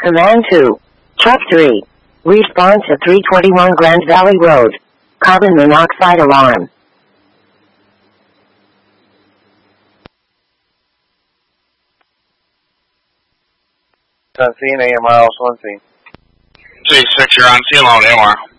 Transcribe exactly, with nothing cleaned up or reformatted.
Command two. Truck three. Response at three twenty-one Grand Valley Road. Carbon monoxide alarm. Unseen, A M I, Swansea. J six, you're on scene alone, A M R.